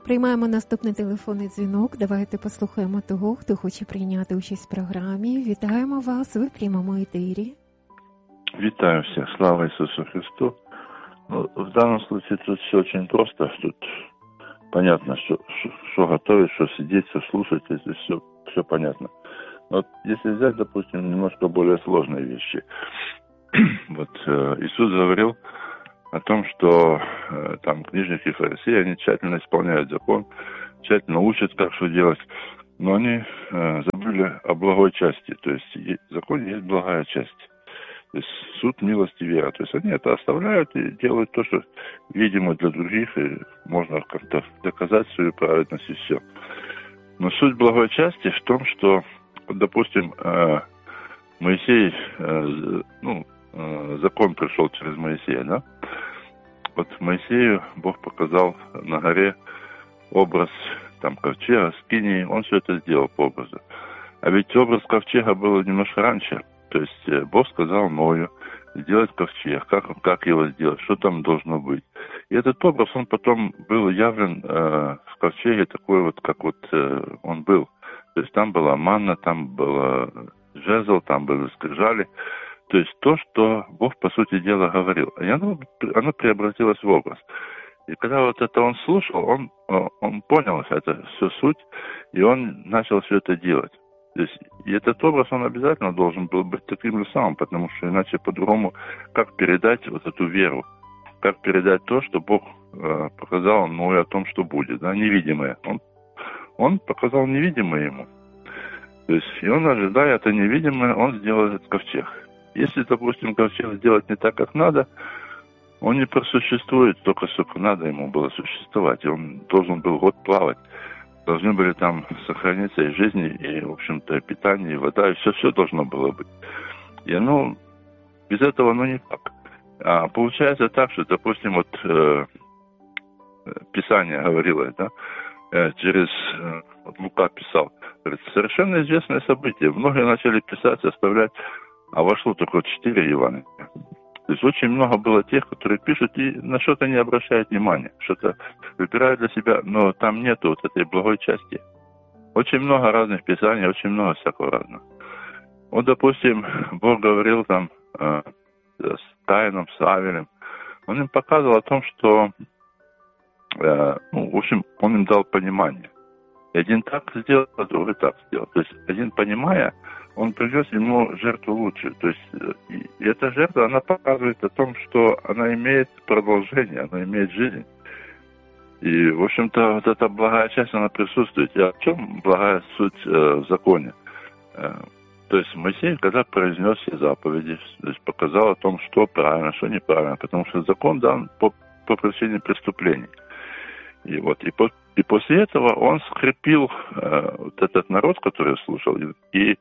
Приймаємо наступний телефонний дзвінок. Давайте послухаємо того, хто хоче прийняти участь в програмі. Вітаємо вас, ви в прямому етері. Витаю всех, слава Иисусу Христу. Ну, в данном случае тут все очень просто. Тут понятно, что готовить, что сидеть, что слушать, если все понятно. Но вот если взять, допустим, немножко более сложные вещи. Вот Иисус говорил о том, что там книжники и фарисеи, они тщательно исполняют закон, тщательно учат, как что делать, но они забыли о благой части. То есть в законе есть благая часть. То есть суд, милость и вера. То есть они это оставляют и делают то, что видимо для других, и можно как-то доказать свою праведность и все. Но суть благой части в том, что, допустим, Моисей, закон пришел через Моисея, да? Вот Моисею Бог показал на горе образ там ковчега, скинии, он все это сделал по образу. А ведь образ ковчега был немножко раньше. То есть Бог сказал Ною сделать ковчег, как его сделать, что там должно быть. И этот образ, он потом был явлен в ковчеге такой вот, как вот он был. То есть там была манна, там был жезл, там были скрижали. То есть то, что Бог, по сути дела, говорил. И оно преобразилось в образ. И когда вот это он слушал, он понял это всю суть, и он начал все это делать. То есть, и этот образ, он обязательно должен был быть таким же самым, потому что иначе по-другому, как передать вот эту веру, как передать то, что Бог показал Ною о том, что будет, да, невидимое. Он показал невидимое ему. То есть, и он, ожидая это невидимое, он сделал этот ковчег. Если, допустим, ковчег сделать не так, как надо, он не просуществует столько, сколько надо ему было существовать. И он должен был год плавать. Должны были там сохраниться и жизни, и, в общем-то, и питание, и вода, и все должно было быть. И без этого никак. А получается так, что, допустим, вот Писание говорило, да, через Лука писал, говорит, совершенно известное событие. Многие начали писать, оставлять, а вошло только 4 Евангелия. То есть очень много было тех, которые пишут и на что-то не обращают внимания, что-то выбирают для себя, но там нету вот этой благой части. Очень много разных писаний, очень много всякого разного. Вот, допустим, Бог говорил там с Каином, с Авелем. Он им показывал о том, что, в общем, он им дал понимание. И один так сделал, а другой так сделал. То есть один, понимая, он принес ему жертву лучше. То есть и эта жертва, она показывает о том, что она имеет продолжение, она имеет жизнь. И, в общем-то, вот эта благая часть, она присутствует. И о чем благая суть в законе? То есть Моисей, когда произнес все заповеди, то есть показал о том, что правильно, что неправильно, потому что закон дан по причине преступлений. И вот, и после этого он скрепил вот этот народ, который слушал, и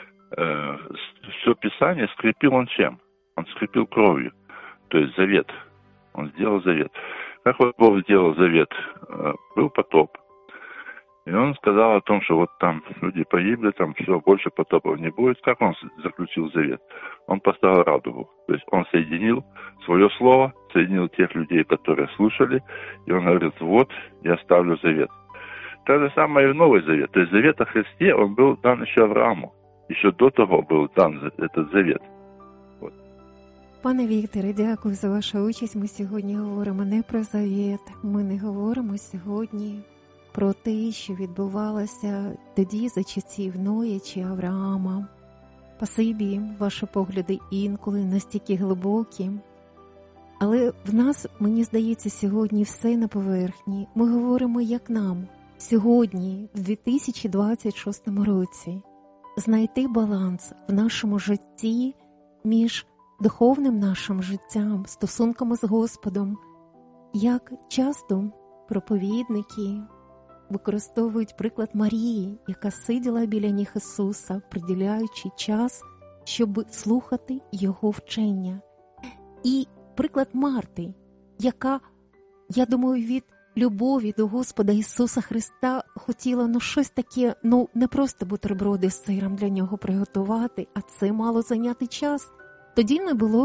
все Писание скрепил он чем? Он скрепил кровью, то есть завет. Он сделал завет. Как вот Бог сделал завет? Был потоп. И он сказал о том, что вот там люди погибли, там все, больше потопов не будет. Как он заключил завет? Он поставил радугу. То есть он соединил свое слово, соединил тех людей, которые слушали, и он говорит, вот, я ставлю завет. То же самое и в Новый Завет. То есть завет о Христе, он был дан еще Аврааму. Еще до того был дан этот завет. Вот. Пане Вікторе, дякую за вашу участь. Ми сьогодні говоримо не про завет, ми не говоримо сьогодні про те, що відбувалося тоді за часів Ноя чи Авраама. Спасибі, ваші погляди інколи настільки глибокі. Але в нас, мені здається, сьогодні все на поверхні. Ми говоримо, як нам сьогодні, в 2026 році, знайти баланс в нашому житті між духовним нашим життям, стосунками з Господом. Як часто проповідники використовують приклад Марії, яка сиділа біля ніг Ісуса, приділяючи час, щоб слухати Його вчення. І приклад Марти, яка, я думаю, від любові до Господа Ісуса Христа хотіла, щось таке, не просто бутерброди з сиром для нього приготувати, а це мало зайняти час. Тоді не було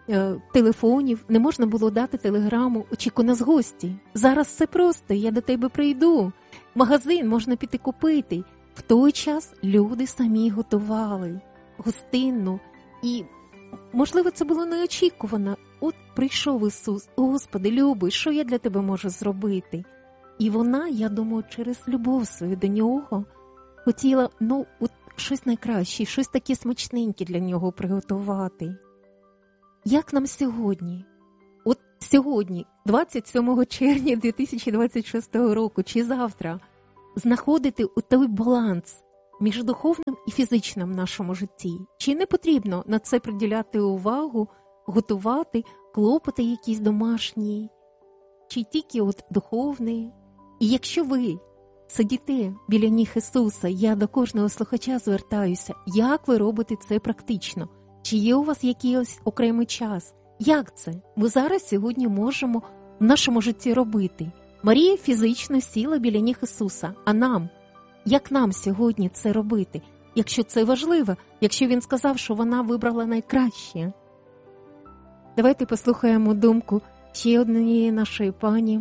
телефонів, не можна було дати телеграму «Очікуй нас гості». Зараз все просто, я до тебе прийду. Магазин можна піти купити. В той час люди самі готували гостинну. І, можливо, це було неочікувано. От прийшов Ісус, Господи, любий, що я для тебе можу зробити? І вона, я думаю, через любов свою до нього хотіла, от щось найкраще, щось таке смачненьке для нього приготувати. Як нам сьогодні? От сьогодні, 27 червня 2026 року, чи завтра, знаходити той баланс між духовним і фізичним в нашому житті? Чи не потрібно на це приділяти увагу, готувати клопоти якісь домашні? Чи тільки от духовний? І якщо ви сидіте біля ніг Ісуса, я до кожного слухача звертаюся, як ви робите це практично? Чи є у вас якийсь окремий час? Як це? Ми зараз сьогодні можемо в нашому житті робити. Марія фізично сіла біля ніг Ісуса, а нам? Як нам сьогодні це робити? Якщо це важливо, якщо він сказав, що вона вибрала найкраще. Давайте послухаємо думку ще однієї нашої пані.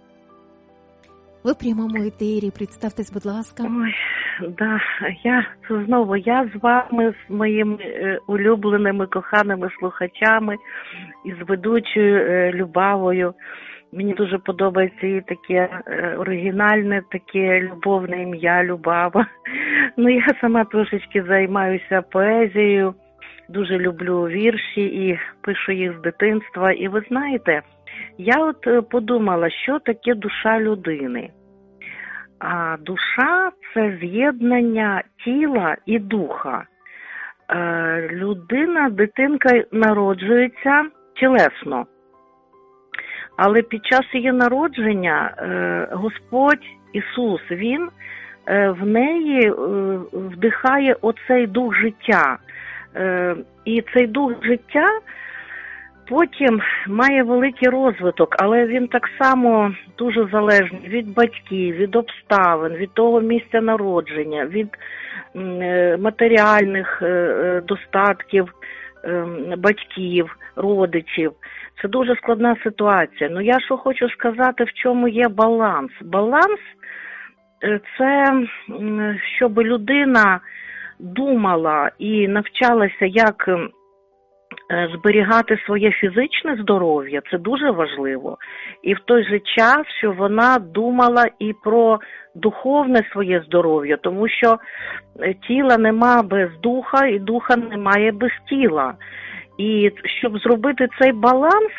Ви в прямому етері, представтесь, будь ласка. Ой, да, я з вами, з моїми улюбленими, коханими слухачами і з ведучою Любавою. Мені дуже подобається її таке оригінальне, таке любовне ім'я Любава. Я сама трошечки займаюся поезією, дуже люблю вірші і пишу їх з дитинства. І ви знаєте, я от подумала, що таке душа людини. А душа – це з'єднання тіла і духа. Дитинка народжується тілесно. Але під час її народження Господь Ісус, Він в неї вдихає оцей дух життя. І цей дух життя потім має великий розвиток, але він так само дуже залежний від батьків, від обставин, від того місця народження, від матеріальних достатків батьків, родичів. Це дуже складна ситуація. Я що хочу сказати, в чому є баланс. Баланс – це щоб людина думала і навчалася, як зберігати своє фізичне здоров'я, це дуже важливо. І в той же час, що вона думала і про духовне своє здоров'я, тому що тіла нема без духа, і духа немає без тіла. І щоб зробити цей баланс,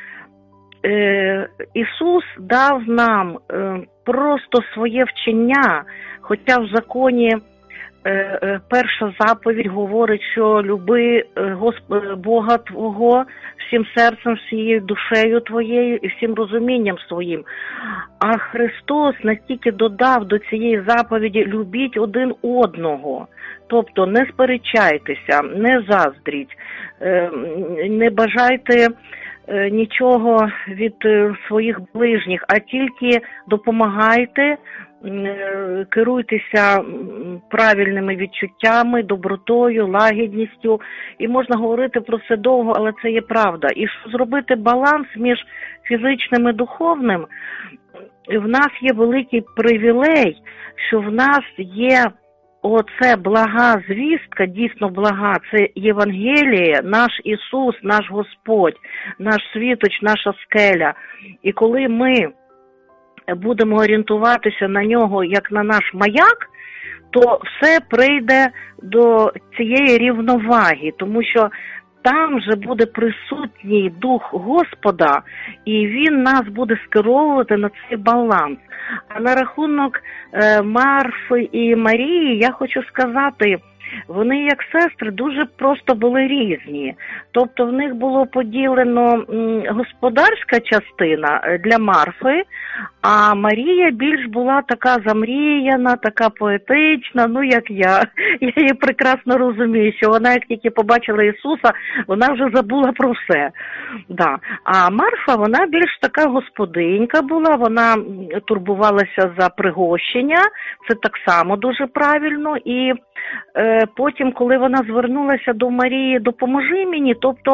Ісус дав нам просто своє вчення, хоча в законі перша заповідь говорить, що люби Бога Твого всім серцем, всією душею твоєю і всім розумінням своїм. А Христос настільки додав до цієї заповіді: любіть один одного. Тобто не сперечайтеся, не заздріть, не бажайте нічого від своїх ближніх, а тільки допомагайте, керуйтеся правильними відчуттями, добротою, лагідністю. І можна говорити про це довго, але це є правда. І щоб зробити баланс між фізичним і духовним, в нас є великий привілей, що в нас є оце блага звістка, дійсно блага, це Євангеліє, наш Ісус, наш Господь, наш світоч, наша скеля. І коли ми будемо орієнтуватися на нього як на наш маяк, то все прийде до цієї рівноваги, тому що там же буде присутній Дух Господа, і Він нас буде скеровувати на цей баланс. А на рахунок Марфи і Марії я хочу сказати, вони як сестри дуже просто були різні. Тобто в них було поділено господарська частина для Марфи, а Марія більш була така замріяна, така поетична, як я. Я її прекрасно розумію, що вона, як тільки побачила Ісуса, вона вже забула про все. Да. А Марфа, вона більш така господинька була, вона турбувалася за пригощення, це так само дуже правильно. І потім, коли вона звернулася до Марії: допоможи мені, тобто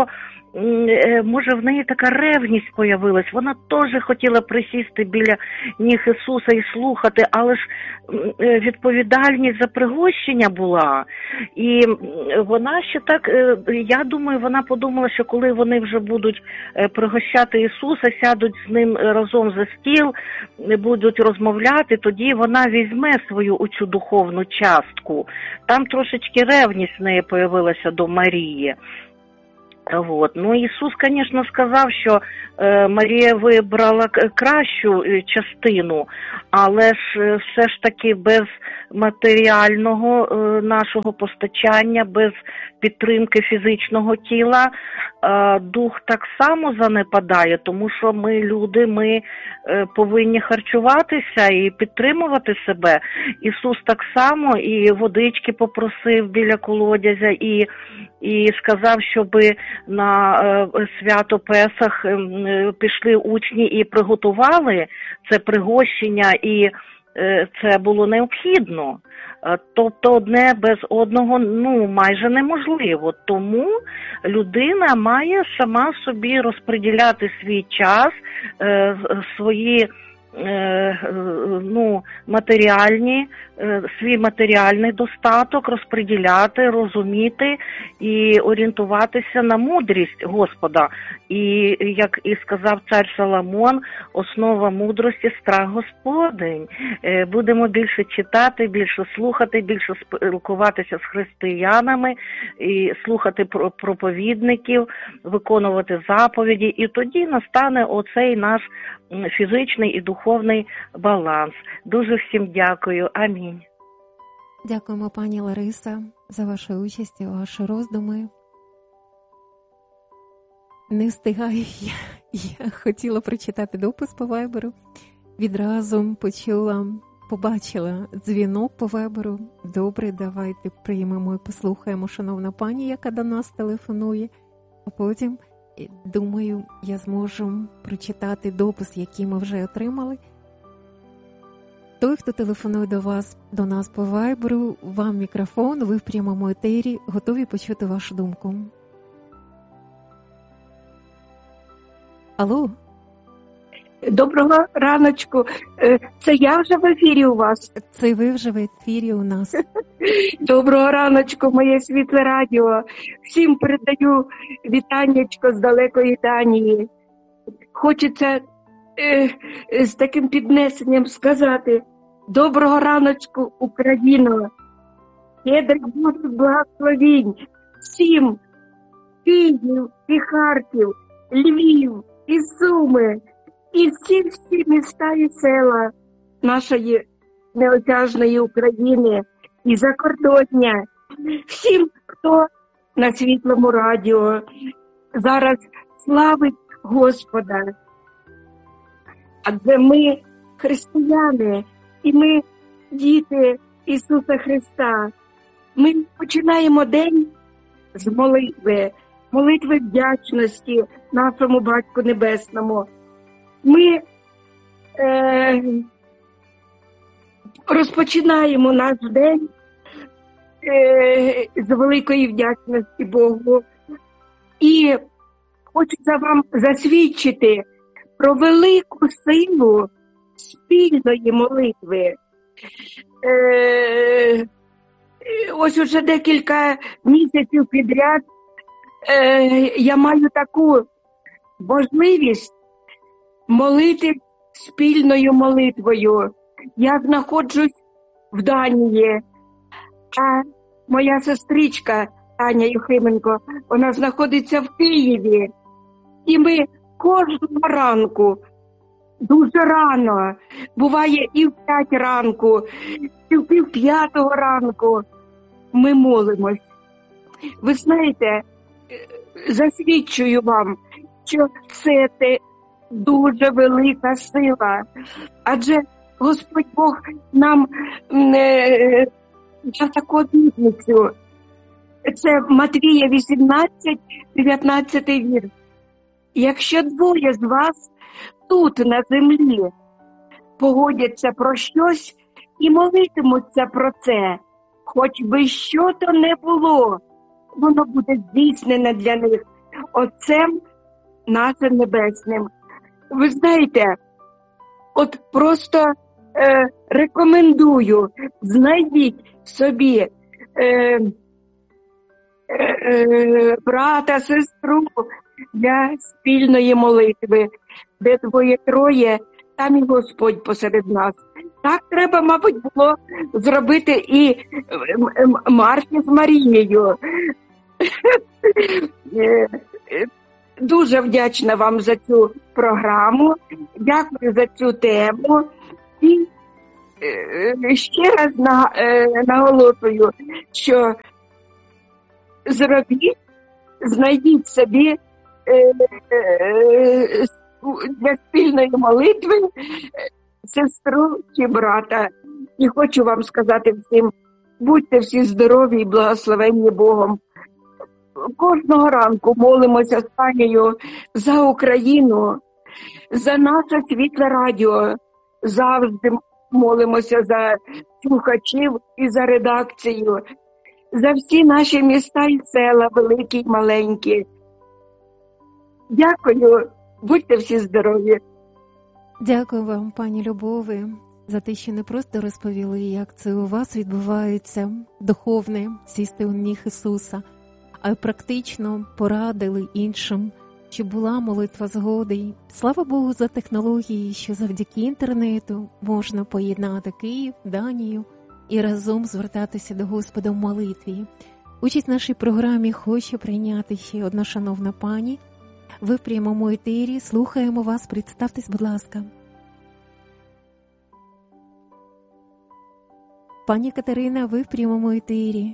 може в неї така ревність появилась, вона теж хотіла присісти біля ніг Ісуса і слухати, але ж відповідальність за пригощення була. І вона ще так, я думаю, вона подумала, що коли вони вже будуть пригощати Ісуса, сядуть з ним разом за стіл, будуть розмовляти, тоді вона візьме свою оцю духовну частку. Там трошечки ревність в неї появилася до Марії. Вот. Ну, Ісус, звісно, сказав, що Марія вибрала кращу частину, але ж все ж таки без матеріального нашого постачання, без підтримки фізичного тіла, дух так само занепадає, тому що ми люди, ми повинні харчуватися і підтримувати себе. Ісус так само і водички попросив біля колодязя, і сказав, щоби на свято Песах пішли учні і приготували це пригощення, і це було необхідно. Тобто одне без одного майже неможливо. Тому людина має сама собі розподіляти свій час, свої свій матеріальний достаток розподіляти, розуміти і орієнтуватися на мудрість Господа. І, як і сказав цар Соломон, основа мудрості – страх Господень. Будемо більше читати, більше слухати, більше спілкуватися з християнами, і слухати проповідників, виконувати заповіді. І тоді настане оцей наш фізичний і духовний баланс. Дуже всім дякую. Амінь. Дякуємо, пані Лариса, за вашу участь і ваші роздуми. Не встигаю, я хотіла прочитати допис по Вайберу. Відразу побачила дзвінок по Вайберу. Добре, давайте приймемо і послухаємо шановна пані, яка до нас телефонує. А потім, думаю, я зможу прочитати допис, який ми вже отримали. Той, хто телефонує до нас по Вайберу, вам мікрофон, ви в прямому етері, готові почути вашу думку. Алло? Доброго раночку. Це я вже в ефірі у вас? Це ви вже в ефірі у нас. Доброго раночку, моє світле радіо. Всім передаю вітаннячко з далекої Данії. Хочеться з таким піднесенням сказати: доброго раночку, Україно! Щедрих Божих благословінь всім! Київ і Харків, Львів і Суми, і всі міста і села нашої неосяжної України і закордоння. Всім, хто на світлому радіо зараз славить Господа. Адже ми християни, і ми діти Ісуса Христа. Ми починаємо день з молитви вдячності нашому Батьку Небесному. Ми розпочинаємо наш день з великої вдячності Богу. І хочеться вам засвідчити про велику силу спільної молитви. Ось уже декілька місяців підряд я маю таку можливість молити спільною молитвою. Я знаходжусь в Данії, а моя сестричка Таня Юхименко, вона знаходиться в Києві. І ми кожного ранку, дуже рано, буває і в 5 ранку, і в 4:30 ранку, ми молимось. Ви знаєте, засвідчую вам, що це дуже велика сила. Адже Господь Бог нам дав таку обітницю. Це Матвія 18, 19 вірш. Якщо 2 з вас тут на землі погодяться про щось і молитимуться про це, хоч би що то не було, воно буде здійснене для них Отцем нашим Небесним. Ви знаєте, от просто рекомендую, знайдіть собі брата, сестру для спільної молитви, де двоє-троє, там і Господь посеред нас. Так треба, мабуть, було зробити і Марті з Марією. Дуже вдячна вам за цю програму, дякую за цю тему. І ще раз наголошую, що знайдіть собі для спільної молитви сестру чи брата. І хочу вам сказати всім, будьте всі здорові і благословенні Богом. Кожного ранку молимося з Танею за Україну, за наше світле радіо. Завжди молимося за слухачів і за редакцію, за всі наші міста і села, великі й маленькі. Дякую, будьте всі здорові. Дякую вам, пані Любові, за те, що не просто розповіли, як це у вас відбувається духовне сісти у ніг Ісуса, а й практично порадили іншим, щоб була молитва згоди. Слава Богу за технології, що завдяки інтернету можна поєднати Київ, Данію і разом звертатися до Господа в молитві. Участь в нашій програмі хоче прийняти ще одна шановна пані. Ви в прямому етері, слухаємо вас, представтесь, будь ласка. Пані Катерина, ви в прямому етері.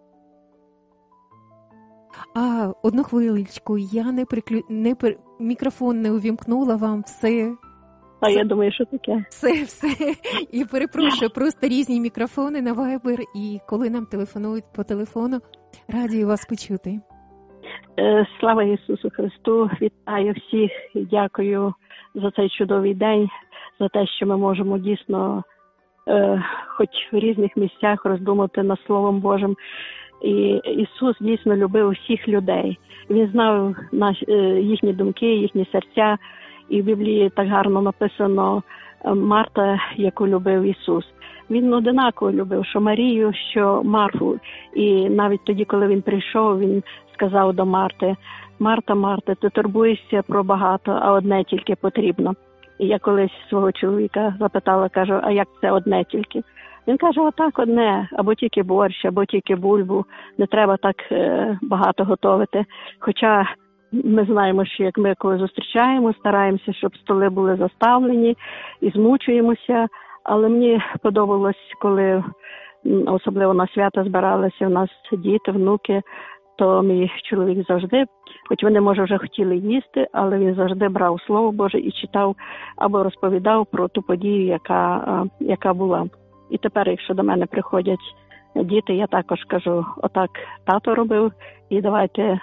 Одну хвилиночку, я мікрофон не увімкнула вам, все. А я думаю, що таке. Все. І перепрошую, просто різні мікрофони на Viber, і коли нам телефонують по телефону, раді вас почути. Слава Ісусу Христу, вітаю всіх і дякую за цей чудовий день, за те, що ми можемо дійсно, хоч в різних місцях, роздумати над Словом Божим. І Ісус дійсно любив всіх людей. Він знав їхні думки, їхні серця. І в Біблії так гарно написано Марта, яку любив Ісус. Він одинаково любив, що Марію, що Марфу. І навіть тоді, коли він прийшов, він сказав до Марти: «Марта, Марта, ти турбуєшся про багато, а одне тільки потрібно». І я колись свого чоловіка запитала, кажу: «А як це одне тільки?» Він каже: «Отак одне, або тільки борщ, або тільки бульбу, не треба так багато готувати». Хоча ми знаємо, що як ми коли зустрічаємо, стараємося, щоб столи були заставлені і змучуємося. Але мені подобалось, коли особливо на свята збиралися у нас діти, внуки, то мій чоловік завжди, хоч вони, може, вже хотіли їсти, але він завжди брав Слово Боже і читав або розповідав про ту подію, яка була. І тепер, якщо до мене приходять діти, я також кажу: «Отак тато робив, і давайте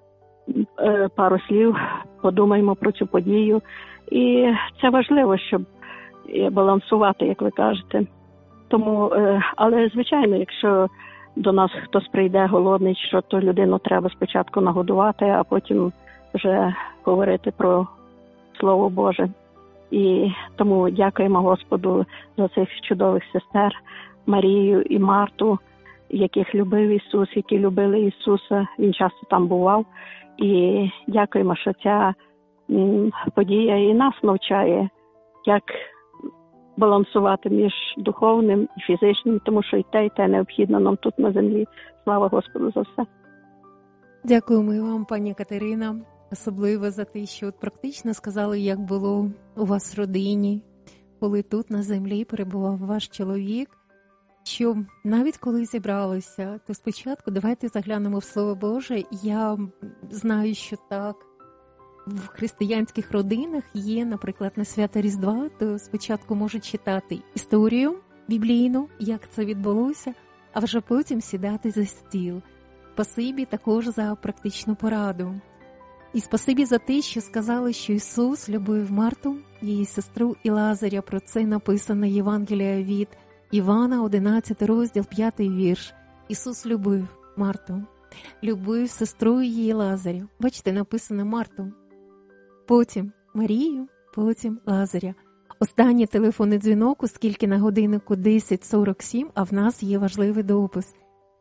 пару слів подумаємо про цю подію». І це важливо, щоб балансувати, як ви кажете. Тому, але, звичайно, якщо до нас хтось прийде голодний, що то людину треба спочатку нагодувати, а потім вже говорити про Слово Боже. І тому дякуємо Господу за цих чудових сестер Марію і Марту, яких любив Ісус, які любили Ісуса. Він часто там бував. І дякуємо, що ця подія і нас навчає, як балансувати між духовним і фізичним, тому що і те необхідно нам тут на землі. Слава Господу за все. Дякуємо вам, пані Катерина, особливо за те, що от практично сказали, як було у вас в родині, коли тут на землі перебував ваш чоловік, що навіть коли зібралися, то спочатку давайте заглянемо в Слово Боже. Я знаю, що так, в християнських родинах є, наприклад, на свято Різдва, то спочатку можуть читати історію біблійну, як це відбулося, а вже потім сідати за стіл. Спасибі також за практичну пораду. І спасибі за те, що сказали, що Ісус любив Марту, її сестру і Лазаря. Про це написано Євангелія від Івана, 11 розділ, 5 вірш. Ісус любив Марту. любив сестру її Лазаря. Бачите, написано Марту, потім Марію, потім Лазаря. Останній телефонний дзвінок, оскільки на годиннику 10:47, а в нас є важливий допис.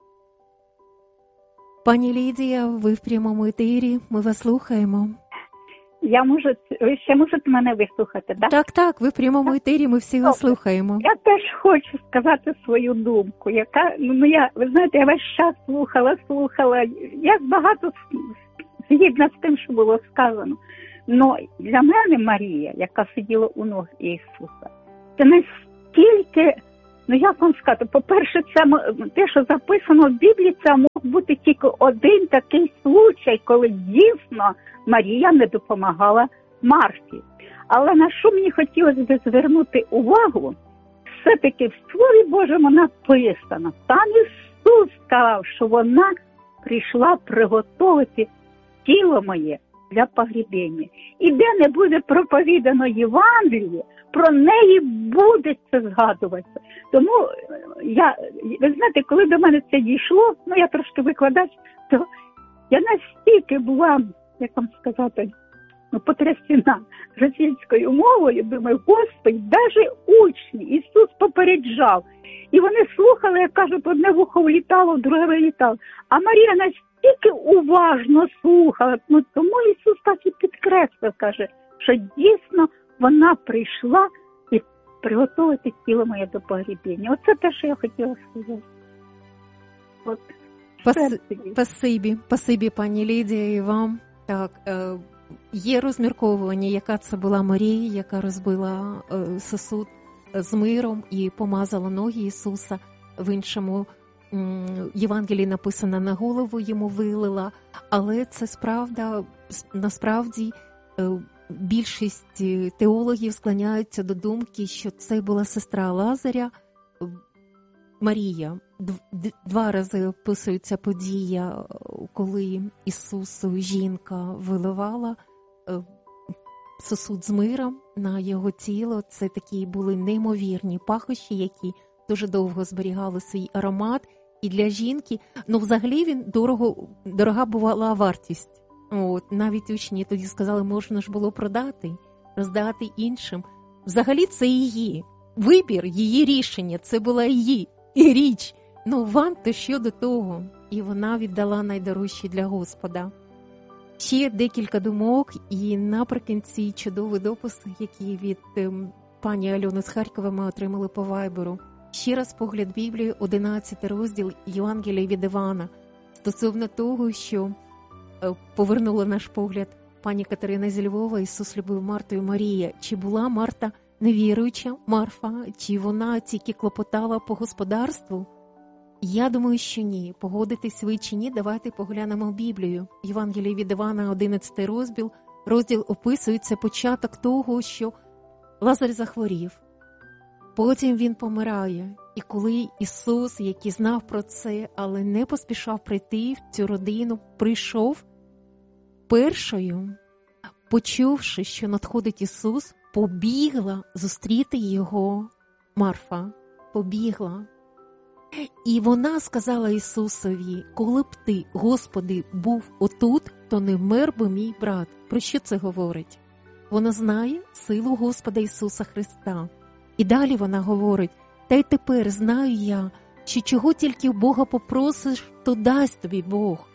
Пані Лідія, ви в прямому етері, ми вас слухаємо. Ви ще можете мене вислухати, так? Так, ви в прямому етері, ми всі вас слухаємо. Я теж хочу сказати свою думку, яка, ви знаєте, я весь час слухала, я багато згідна з тим, що було сказано. Но для мене Марія, яка сиділа у ног Ісуса, це настільки, як вам сказати, по-перше, це те, що записано в Біблії, це мог бути тільки один такий случай, коли дійсно Марія не допомагала Марті. Але на що мені хотілося б звернути увагу, все-таки в Слові Божому написано, там Ісус сказав, що вона прийшла приготувати тіло моє для погребення. І де не буде проповідано Євангеліє, про неї буде це згадуватися. Тому ви знаєте, коли до мене це дійшло, я трошки викладач, то я настільки була, як вам сказати, потрясена російською мовою, думаю, Господи, навіть учні, Ісус попереджав. І вони слухали, як кажуть, одне вухо влітало, друге вилітало. А Марія настільки уважно слухала, тому Ісус так і підкреслив, каже, що дійсно вона прийшла і приготувати тіло моє до погребення. Оце те, що я хотіла сказати. Спасибі, пані Лідія, і вам. Так, є розмірковування, яка це була Марія, яка розбила сосуд з миром і помазала ноги Ісуса. В іншому Євангелії написано, на голову йому вилила, але це насправді більшість теологів склоняються до думки, що це була сестра Лазаря, Марія. Два рази описується подія, коли Ісусу жінка виливала сосуд з миром на його тіло. Це такі були неймовірні пахощі, які дуже довго зберігали свій аромат. І для жінки, взагалі він дорога бувала вартість. Навіть учні тоді сказали, можна ж було продати, роздати іншим. Взагалі це її вибір, її рішення, це була її річ. Вам то що до того? І вона віддала найдорожче для Господа. Ще декілька думок, і наприкінці чудовий допис, який від пані Альони з Харкова ми отримали по Вайберу. Ще раз погляд Біблії, 11 розділ Євангелія від Івана. Стосовно того, що повернула наш погляд пані Катерина зі Львова, Ісус любив Марту і Марія. Чи була Марта невіруюча, Марфа, чи вона тільки клопотала по господарству? Я думаю, що ні. Погодитесь ви чи ні, давайте поглянемо в Біблію. Євангелія від Івана, 11 розділ описується початок того, що Лазар захворів. Потім він помирає. І коли Ісус, який знав про це, але не поспішав прийти в цю родину, прийшов першою, почувши, що надходить Ісус, побігла зустріти його Марфа. Побігла. І вона сказала Ісусові, коли б ти, Господи, був отут, то не вмер би мій брат. Про що це говорить? Вона знає силу Господа Ісуса Христа. І далі вона говорить, та й тепер знаю я, що чого тільки в Бога попросиш, то дасть тобі Бог.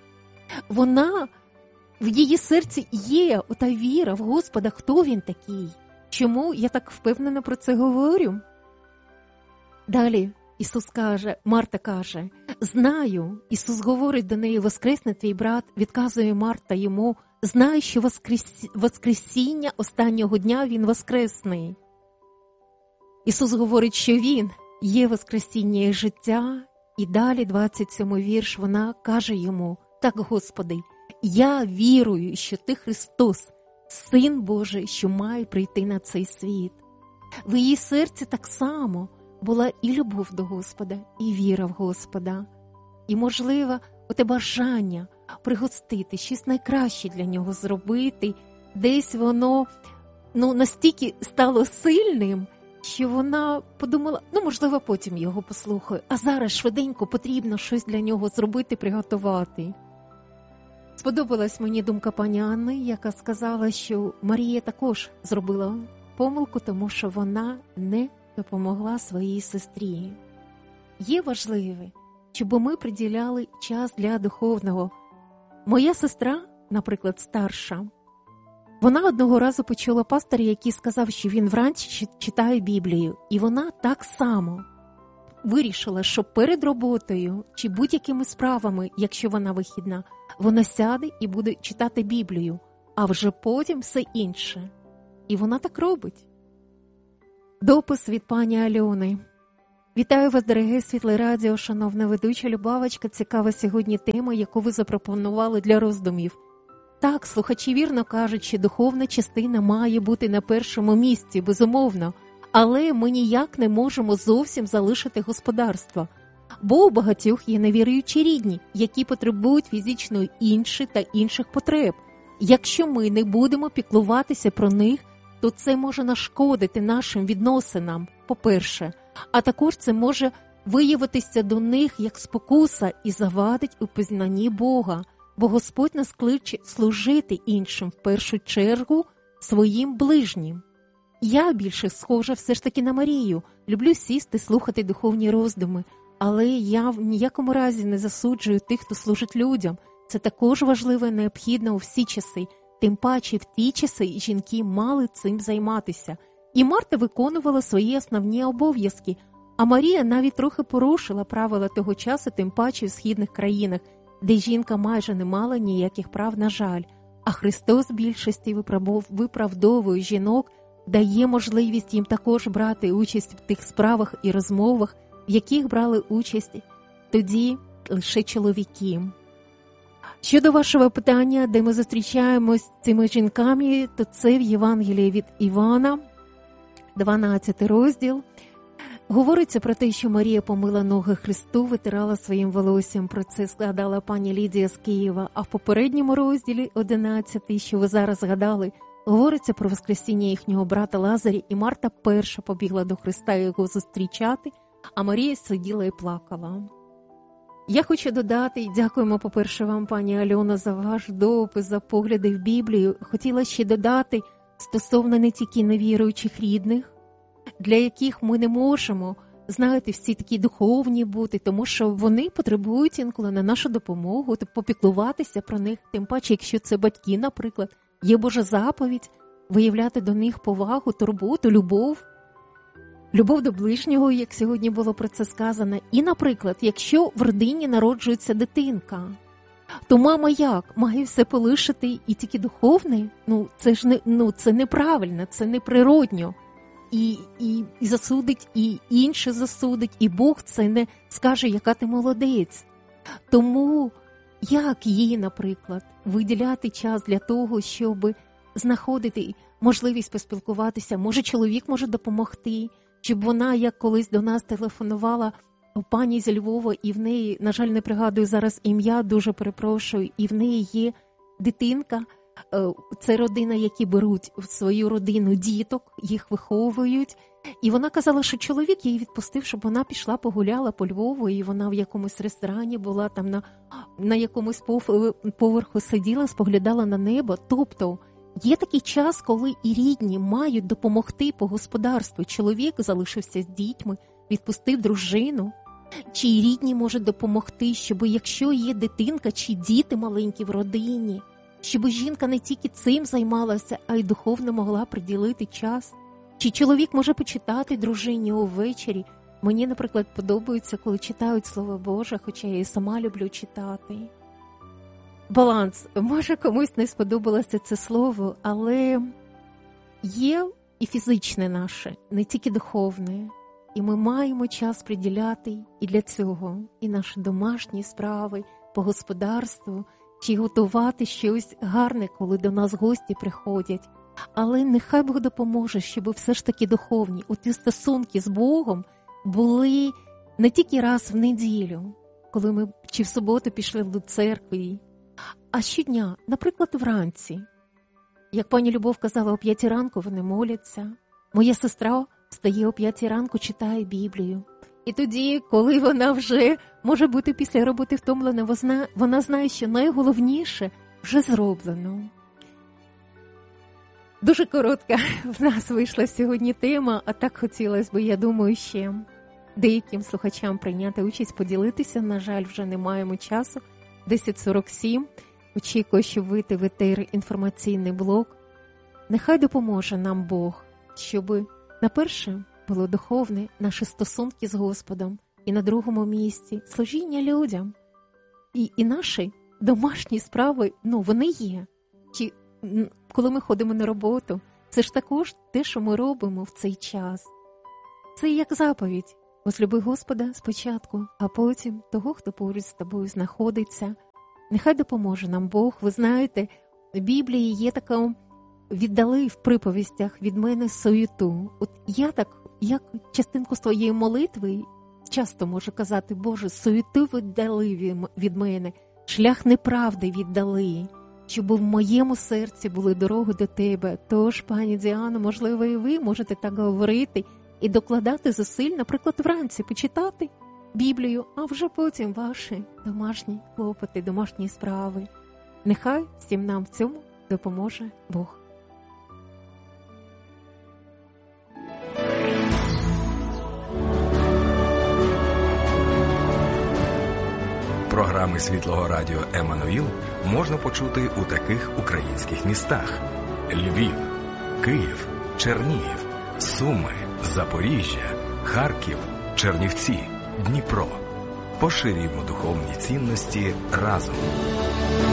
В її серці є ота віра в Господа, хто Він такий. Чому я так впевнено про це говорю? Далі Марта каже, знаю, Ісус говорить до неї, воскресне твій брат, відказує Марта йому, знаю, що воскресіння останнього дня Він воскресний. Ісус говорить, що Він є воскресіння і життя, і далі 27-й вірш вона каже йому, так, Господи, я вірую, що Ти Христос, Син Божий, що має прийти на цей світ. В її серці так само була і любов до Господа, і віра в Господа. І, можливо, оте бажання пригостити, щось найкраще для нього зробити. Десь воно настільки стало сильним, що вона подумала, можливо, потім його послухаю, а зараз швиденько потрібно щось для нього зробити, приготувати. Сподобалась мені думка пані Анни, яка сказала, що Марія також зробила помилку, тому що вона не допомогла своїй сестрі. Є важливе, щоб ми приділяли час для духовного. Моя сестра, наприклад, старша, вона одного разу почула пастора, який сказав, що він вранці читає Біблію. І вона так само вирішила, що перед роботою чи будь-якими справами, якщо вона вихідна, вона сяде і буде читати Біблію, а вже потім все інше. І вона так робить. Допис від пані Альони. Вітаю вас, дороге Світле Радіо, шановна ведуча Любавочка. Цікава сьогодні тема, яку ви запропонували для роздумів. Так, слухачі вірно кажуть, що духовна частина має бути на першому місці, безумовно. Але ми ніяк не можемо зовсім залишити господарство. Бо у багатьох є невіруючі рідні, які потребують фізичної інших потреб. Якщо ми не будемо піклуватися про них, то це може нашкодити нашим відносинам, по-перше. А також це може виявитися до них як спокуса і завадить у пізнанні Бога. Бо Господь нас кличе служити іншим, в першу чергу, своїм ближнім. Я більше схожа все ж таки на Марію. Люблю сісти, слухати духовні роздуми. Але я в ніякому разі не засуджую тих, хто служить людям. Це також важливо і необхідно у всі часи. Тим паче в ті часи жінки мали цим займатися. І Марта виконувала свої основні обов'язки. А Марія навіть трохи порушила правила того часу, тим паче в східних країнах, де жінка майже не мала ніяких прав, на жаль. А Христос більшості виправдовує жінок, дає можливість їм також брати участь в тих справах і розмовах, в яких брали участь тоді лише чоловіки. Щодо вашого питання, де ми зустрічаємось з цими жінками, то це в Євангелії від Івана, 12 розділ. Говориться про те, що Марія помила ноги Христу, витирала своїм волоссям. Про це згадала пані Лідія з Києва. А в попередньому розділі, 11, що ви зараз згадали, говориться про воскресіння їхнього брата Лазаря, і Марта перша побігла до Христа його зустрічати, а Марія сиділа і плакала. Я хочу додати, і дякуємо, по-перше, вам, пані Альона, за ваш допис, за погляди в Біблію. Хотіла ще додати стосовно не тільки невіруючих рідних, для яких ми не можемо, знаєте, всі такі духовні бути, тому що вони потребують інколи на нашу допомогу, попіклуватися про них, тим паче, якщо це батьки, наприклад, є Божа заповідь виявляти до них повагу, турботу, любов до ближнього, як сьогодні було про це сказано. І, наприклад, якщо в родині народжується дитинка, то мама як? Має все полишити і тільки духовне? Це ж це неправильно, це неприродньо. І засудить, і інше засудить, і Бог це не скаже, яка ти молодець. Тому як їй, наприклад, виділяти час для того, щоб знаходити можливість поспілкуватися? Може, чоловік може допомогти? Щоб вона, як колись до нас телефонувала пані зі Львова, і в неї, на жаль, не пригадую зараз ім'я, дуже перепрошую, і в неї є дитинка. Це родина, які беруть в свою родину діток, їх виховують. І вона казала, що чоловік її відпустив, щоб вона пішла погуляла по Львову, і вона в якомусь ресторані була, там на якомусь поверху сиділа, споглядала на небо. Тобто є такий час, коли і рідні мають допомогти по господарству. Чоловік залишився з дітьми, відпустив дружину. Чи і рідні можуть допомогти, щоб якщо є дитинка чи діти маленькі в родині, щоб жінка не тільки цим займалася, а й духовно могла приділити час. Чи чоловік може почитати дружині увечері? Мені, наприклад, подобається, коли читають Слово Боже, хоча я і сама люблю читати. Баланс. Може, комусь не сподобалося це слово, але є і фізичне наше, не тільки духовне. І ми маємо час приділяти і для цього, і наші домашні справи по господарству, чи готувати щось гарне, коли до нас гості приходять. Але нехай Бог допоможе, щоб все ж таки духовні, оті стосунки з Богом були не тільки раз в неділю, коли ми чи в суботу пішли до церкви, а щодня, наприклад, вранці. Як пані Любов казала, о 5 ранку вони моляться. Моя сестра встає о 5 ранку, читає Біблію. І тоді, коли вона вже може бути після роботи втомлена, вона знає, що найголовніше вже зроблено. Дуже коротка в нас вийшла сьогодні тема, а так хотілося б, я думаю, ще деяким слухачам прийняти участь, поділитися. На жаль, вже не маємо часу. 10:47. Очікую, щоб вийти в етер інформаційний блок. Нехай допоможе нам Бог, щоб на перше було духовне наші стосунки з Господом, і на другому місці служіння людям. І наші домашні справи, вони є. Коли ми ходимо на роботу, це ж також те, що ми робимо в цей час. Це як заповідь. Возлюби Господа спочатку, а потім того, хто поруч з тобою знаходиться. Нехай допоможе нам Бог. Ви знаєте, в Біблії є така «віддали в приповістях від мене суєту». От я так, як частинку своєї молитви, часто можу казати: Боже, суєту віддали від мене, шлях неправди віддали, щоб в моєму серці були дороги до Тебе. Тож, пані Діано, можливо, і ви можете так говорити і докладати зусиль, наприклад, вранці почитати Біблію, а вже потім ваші домашні клопоти, домашні справи. Нехай всім нам в цьому допоможе Бог. Програми Світлого Радіо «Еммануїл» можна почути у таких українських містах: Львів, Київ, Чернігів, Суми, Запоріжжя, Харків, Чернівці, Дніпро. Поширюємо духовні цінності разом.